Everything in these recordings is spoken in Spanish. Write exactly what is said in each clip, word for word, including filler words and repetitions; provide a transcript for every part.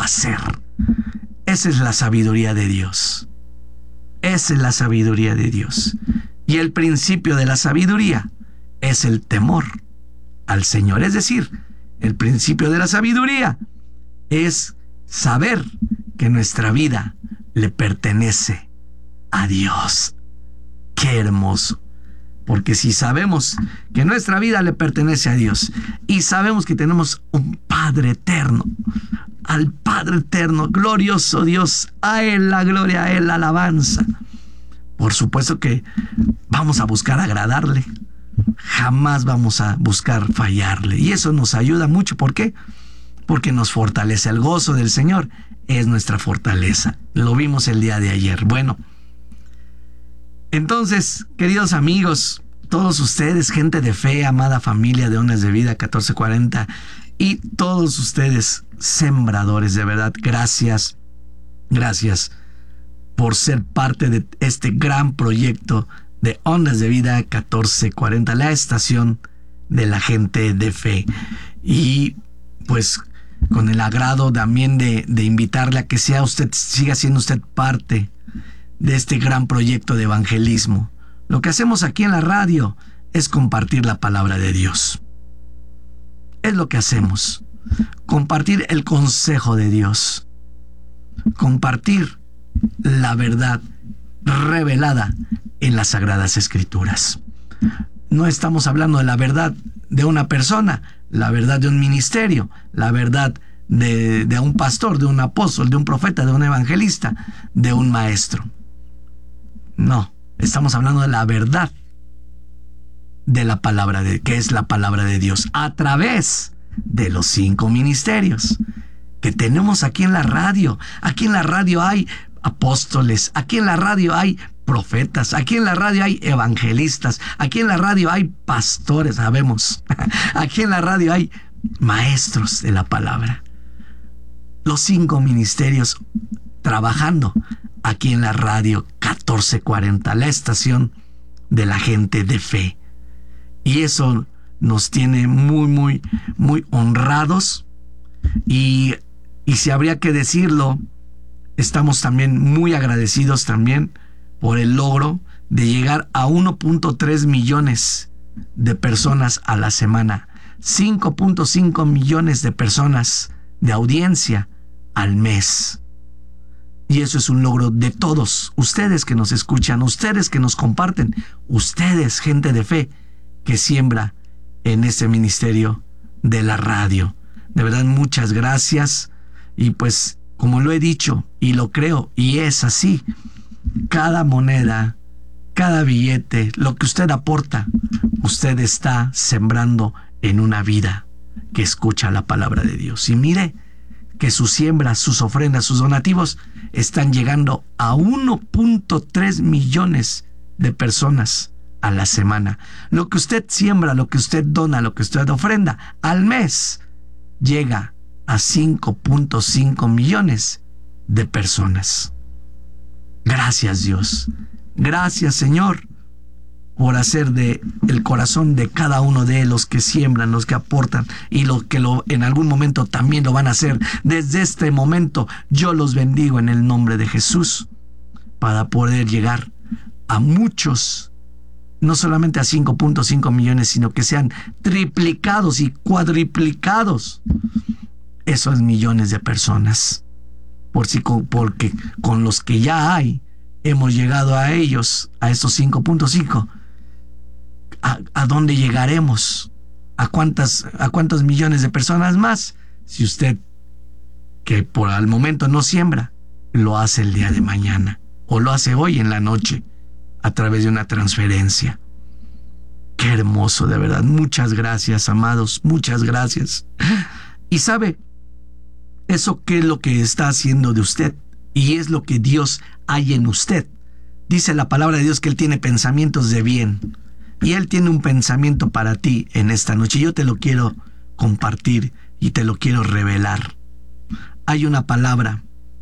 hacer. Esa es la sabiduría de Dios. Esa es la sabiduría de Dios. Y el principio de la sabiduría es el temor al Señor. Es decir, el principio de la sabiduría es saber que nuestra vida le pertenece a Dios. ¡Qué hermoso! Porque si sabemos que nuestra vida le pertenece a Dios y sabemos que tenemos un Padre eterno, al Padre eterno, glorioso Dios, a Él la gloria, a Él la alabanza, por supuesto que vamos a buscar agradarle. Jamás vamos a buscar fallarle. Y eso nos ayuda mucho. ¿Por qué? Porque nos fortalece. El gozo del Señor es nuestra fortaleza. Lo vimos el día de ayer. Bueno, entonces, queridos amigos, todos ustedes, gente de fe, amada familia de Ondas de Vida catorce cuarenta, y todos ustedes, sembradores, de verdad, gracias, gracias por ser parte de este gran proyecto de Ondas de Vida catorce cuarenta, la estación de la gente de fe. Y pues con el agrado también de, de invitarle a que sea usted, siga siendo usted parte de este gran proyecto de evangelismo. Lo que hacemos aquí en la radio es compartir la palabra de Dios. Es lo que hacemos. Compartir el consejo de Dios. Compartir la verdad revelada en las Sagradas Escrituras. No estamos hablando de la verdad de una persona, la verdad de un ministerio, la verdad de, de un pastor, de un apóstol, de un profeta, de un evangelista, de un maestro. No, estamos hablando de la verdad de la palabra de, que es la palabra de Dios, a través de los cinco ministerios que tenemos aquí en la radio. Aquí en la radio hay apóstoles, aquí en la radio hay profetas, aquí en la radio hay evangelistas, aquí en la radio hay pastores, sabemos. Aquí en la radio hay maestros de la palabra. Los cinco ministerios trabajando aquí en la radio catorce cuarenta, la estación de la gente de fe. Y eso nos tiene muy, muy, muy honrados. Y, y si habría que decirlo, estamos también muy agradecidos también por el logro de llegar a uno punto tres millones de personas a la semana. cinco punto cinco millones de personas de audiencia al mes. Y eso es un logro de todos, ustedes que nos escuchan, ustedes que nos comparten, ustedes, gente de fe, que siembra en este ministerio de la radio. De verdad, muchas gracias. Y pues, como lo he dicho, y lo creo, y es así, cada moneda, cada billete, lo que usted aporta, usted está sembrando en una vida que escucha la palabra de Dios. Y mire que sus siembras, sus ofrendas, sus donativos están llegando a uno punto tres millones de personas a la semana. Lo que usted siembra, lo que usted dona, lo que usted ofrenda al mes llega a cinco punto cinco millones de personas. Gracias, Dios. Gracias, Señor, por hacer de el corazón de cada uno de los que siembran, los que aportan y los que lo, en algún momento también lo van a hacer. Desde este momento yo los bendigo en el nombre de Jesús para poder llegar a muchos, no solamente a cinco punto cinco millones, sino que sean triplicados y cuadriplicados esos millones de personas. Por si, porque con los que ya hay, hemos llegado a ellos, a estos cinco punto cinco. ¿A, a dónde llegaremos? ¿A cuántas, a cuántos millones de personas más? Si usted, que por el momento no siembra, lo hace el día de mañana, o lo hace hoy en la noche, a través de una transferencia. Qué hermoso, de verdad. Muchas gracias, amados, muchas gracias. Y sabe, eso qué es lo que está haciendo de usted, y es lo que Dios hay en usted. Dice la palabra de Dios que Él tiene pensamientos de bien, y Él tiene un pensamiento para ti en esta noche. Yo te lo quiero compartir y te lo quiero revelar. Hay una palabra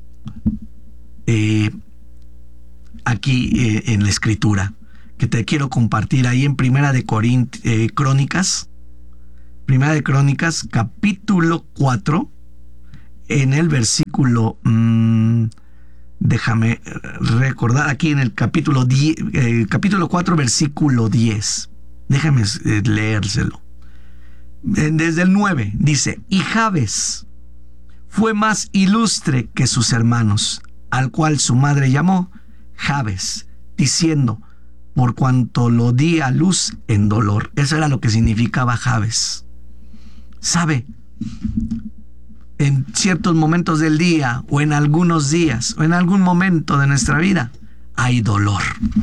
eh, aquí eh, en la Escritura que te quiero compartir ahí en Primera de Corint, eh, Crónicas, Primera de Crónicas, capítulo cuatro, en el versículo, mmm, déjame recordar, aquí en el capítulo, diez, eh, capítulo cuatro, versículo diez. Déjame eh, leérselo. Desde el nueve dice: y Jabes fue más ilustre que sus hermanos, al cual su madre llamó Jabes, diciendo: por cuanto lo di a luz en dolor. Eso era lo que significaba Jabes. ¿Sabe? En ciertos momentos del día, o en algunos días, o en algún momento de nuestra vida, hay dolor.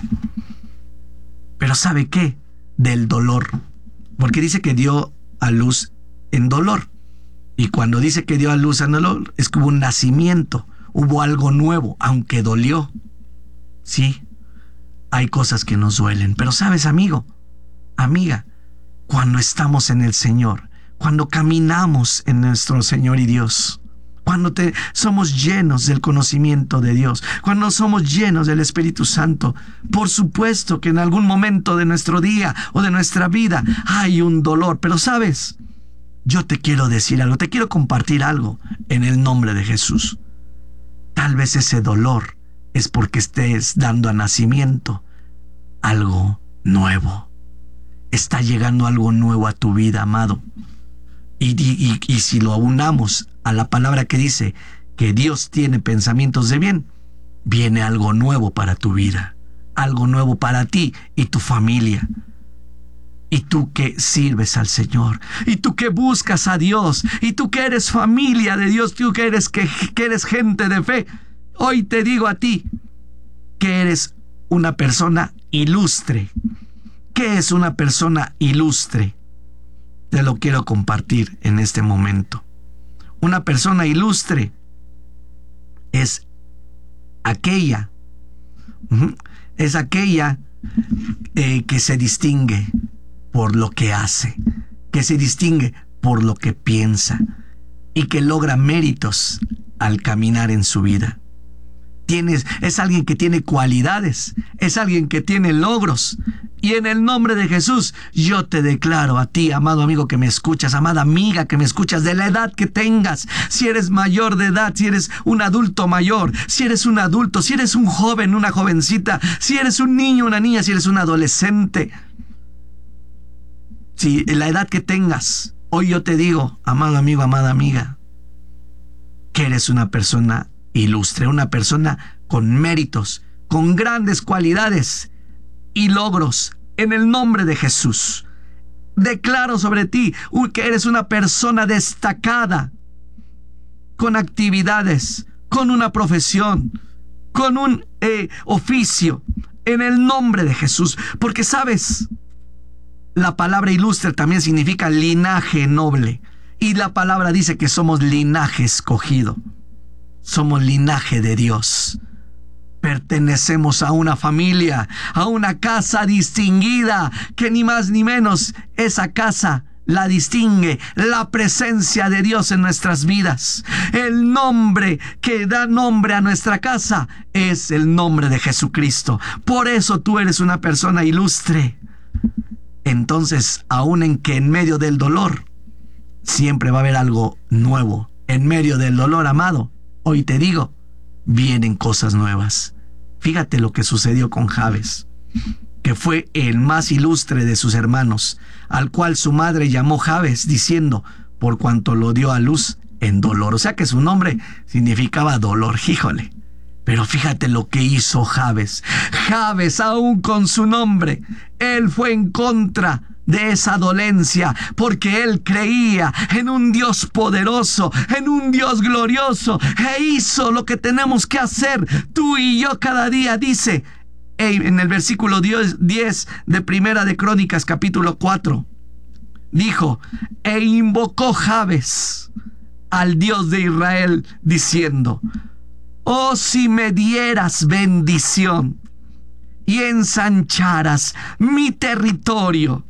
Pero ¿sabe qué? Del dolor. Porque dice que dio a luz en dolor. Y cuando dice que dio a luz en dolor, es que hubo un nacimiento, hubo algo nuevo, aunque dolió. Sí, hay cosas que nos duelen. Pero ¿sabes, amigo? Amiga, cuando estamos en el Señor, cuando caminamos en nuestro Señor y Dios, cuando te, somos llenos del conocimiento de Dios, cuando somos llenos del Espíritu Santo, por supuesto que en algún momento de nuestro día o de nuestra vida hay un dolor. Pero ¿sabes? Yo te quiero decir algo, te quiero compartir algo en el nombre de Jesús. Tal vez ese dolor es porque estés dando a nacimiento algo nuevo. Está llegando algo nuevo a tu vida, amado. Y, y, y si lo aunamos a la palabra que dice que Dios tiene pensamientos de bien, viene algo nuevo para tu vida, algo nuevo para ti y tu familia. Y tú que sirves al Señor, y tú que buscas a Dios, y tú que eres familia de Dios, tú que eres, que, que eres gente de fe, hoy te digo a ti que eres una persona ilustre. ¿Qué es una persona ilustre? Te lo quiero compartir en este momento. Una persona ilustre es aquella, uh-huh, es aquella eh, que se distingue por lo que hace, que se distingue por lo que piensa y que logra méritos al caminar en su vida. Tienes, es alguien que tiene cualidades, es alguien que tiene logros. Y en el nombre de Jesús, yo te declaro a ti, amado amigo que me escuchas, amada amiga que me escuchas, de la edad que tengas, si eres mayor de edad, si eres un adulto mayor, si eres un adulto, si eres un joven, una jovencita, si eres un niño, una niña, si eres un adolescente, si la edad que tengas, hoy yo te digo, amado amigo, amada amiga, que eres una persona ilustre, una persona con méritos, con grandes cualidades y logros en el nombre de Jesús. Declaro sobre ti que eres una persona destacada, con actividades, con una profesión, con un eh, oficio, en el nombre de Jesús. Porque sabes, la palabra ilustre también significa linaje noble. Y la palabra dice que somos linaje escogido. Somos linaje de Dios. Pertenecemos a una familia, a una casa distinguida, que ni más ni menos esa casa la distingue la presencia de Dios en nuestras vidas. El nombre que da nombre a nuestra casa es el nombre de Jesucristo. Por eso tú eres una persona ilustre. Entonces, aun en que en medio del dolor siempre va a haber algo nuevo, en medio del dolor, amado, hoy te digo, vienen cosas nuevas. Fíjate lo que sucedió con Jabes, que fue el más ilustre de sus hermanos, al cual su madre llamó Jabes, diciendo, por cuanto lo dio a luz en dolor. O sea que su nombre significaba dolor, híjole. Pero fíjate lo que hizo Jabes. Jabes, aún con su nombre, él fue en contra de esa dolencia, porque él creía en un Dios poderoso, en un Dios glorioso, e hizo lo que tenemos que hacer tú y yo cada día. Dice en el versículo diez de Primera de Crónicas capítulo cuatro, dijo, e invocó Jabes al Dios de Israel, diciendo, oh, si me dieras bendición y ensancharas mi territorio,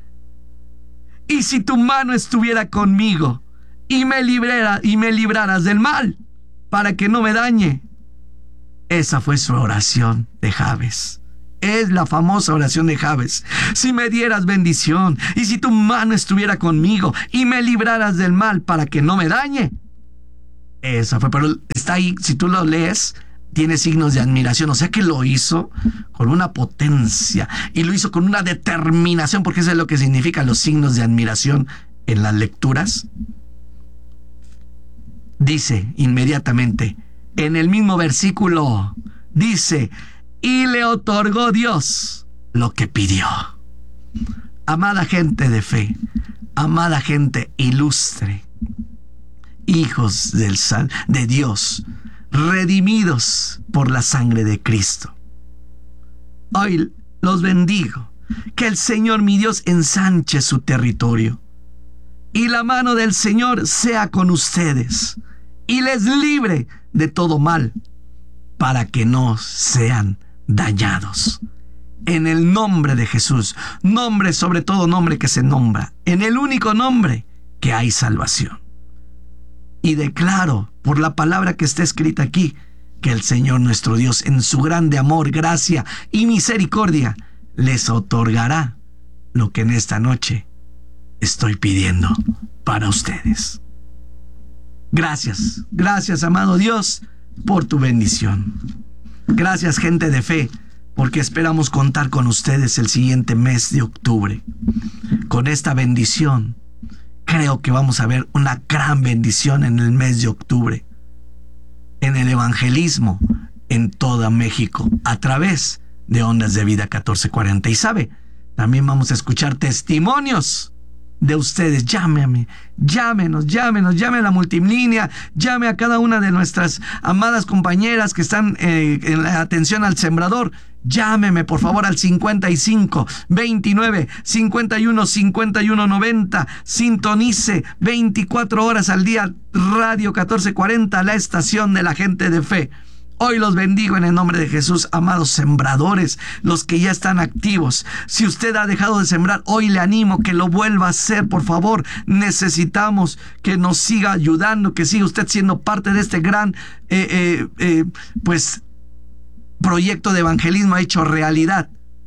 y si tu mano estuviera conmigo y me librara, y me libraras del mal, para que no me dañe. Esa fue su oración de Jabes. Es la famosa oración de Jabes. Si me dieras bendición y si tu mano estuviera conmigo y me libraras del mal, para que no me dañe. Esa fue, pero está ahí, si tú lo lees, tiene signos de admiración, o sea que lo hizo con una potencia y lo hizo con una determinación, porque eso es lo que significan los signos de admiración en las lecturas. Dice inmediatamente, en el mismo versículo, dice, y le otorgó Dios lo que pidió. Amada gente de fe, amada gente ilustre, hijos del sal, de Dios, redimidos por la sangre de Cristo. Hoy los bendigo, que el Señor mi Dios ensanche su territorio, y la mano del Señor sea con ustedes, y les libre de todo mal, para que no sean dañados. En el nombre de Jesús, nombre sobre todo nombre que se nombra, en el único nombre que hay salvación. Y declaro por la palabra que está escrita aquí, que el Señor nuestro Dios en su grande amor, gracia y misericordia les otorgará lo que en esta noche estoy pidiendo para ustedes. Gracias, gracias amado Dios por tu bendición. Gracias gente de fe, porque esperamos contar con ustedes el siguiente mes de octubre. Con esta bendición, creo que vamos a ver una gran bendición en el mes de octubre, en el evangelismo en toda México, a través de Ondas de Vida catorce cuarenta. Y sabe, también vamos a escuchar testimonios de ustedes. Llámeme, llámenos, llámenos, llame a la multilínea, llame a cada una de nuestras amadas compañeras que están eh, en la atención al sembrador. Llámeme por favor al cincuenta y cinco, veintinueve, cincuenta y uno, cincuenta y uno, noventa. Sintonice veinticuatro horas al día Radio catorce cuarenta, la estación de la gente de fe. Hoy los bendigo en el nombre de Jesús, amados sembradores, los que ya están activos. Si usted ha dejado de sembrar, hoy le animo que lo vuelva a hacer, por favor. Necesitamos que nos siga ayudando, que siga usted siendo parte de este gran, eh, eh, eh, pues, proyecto de evangelismo hecho realidad.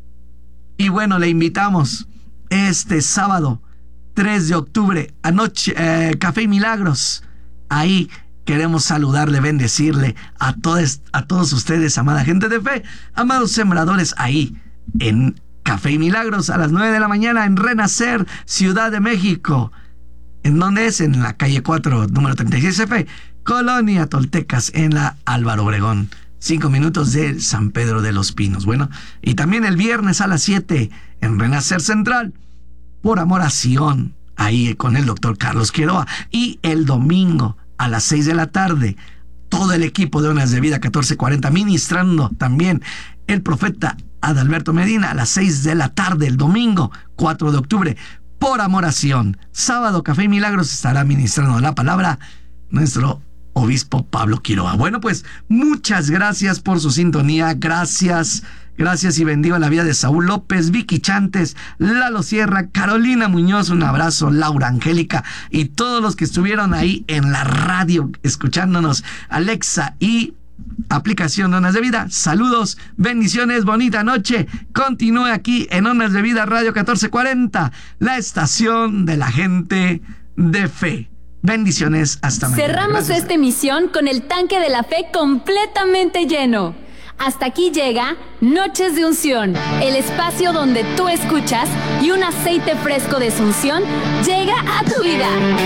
Y bueno, le invitamos este sábado tres de octubre, anoche, eh, Café y Milagros. Ahí queremos saludarle, bendecirle a todos, a todos ustedes, amada gente de fe, amados sembradores, ahí en Café y Milagros a las nueve de la mañana en Renacer, Ciudad de México. ¿En dónde es? En la calle cuatro, número treinta y seis F, Colonia Toltecas, en la Álvaro Obregón. Cinco minutos de San Pedro de los Pinos. Bueno, y también el viernes a las siete en Renacer Central, por amor a Sion, ahí con el doctor Carlos Quiroa. Y el domingo a las seis de la tarde, todo el equipo de Ondas de Vida catorce cuarenta ministrando también el profeta Adalberto Medina a las seis de la tarde, el domingo cuatro de octubre, por amor a Sion. Sábado, Café y Milagros, estará ministrando la palabra nuestro obispo Pablo Quiroa. Bueno, pues muchas gracias por su sintonía. Gracias, gracias y bendigo la vida de Saúl López, Vicky Chantes, Lalo Sierra, Carolina Muñoz, un abrazo, Laura Angélica y todos los que estuvieron ahí en la radio escuchándonos, Alexa y aplicación de Ondas de Vida. Saludos, bendiciones, bonita noche. Continúe aquí en Ondas de Vida Radio catorce cuarenta, la estación de la gente de fe. Bendiciones, hasta mañana. Cerramos Gracias. esta emisión con el tanque de la fe completamente lleno. Hasta aquí llega Noches de Unción, el espacio donde tú escuchas y un aceite fresco de unción llega a tu vida.